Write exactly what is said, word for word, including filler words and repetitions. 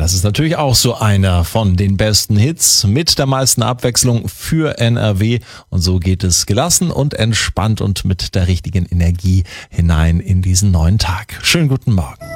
das ist natürlich auch so einer von den besten Hits mit der meisten Abwechslung für N R W. Und so geht es gelassen und entspannt und mit der richtigen Energie hinein in diesen neuen Tag. Schönen guten Morgen.